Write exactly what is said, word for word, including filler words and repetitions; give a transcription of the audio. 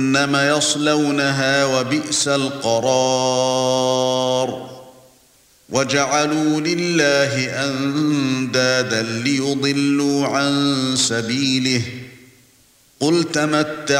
جهنم يصلونها وبئس القرار وجعلوا لله أندادا ليضلوا عن سبيله قل تمتعوا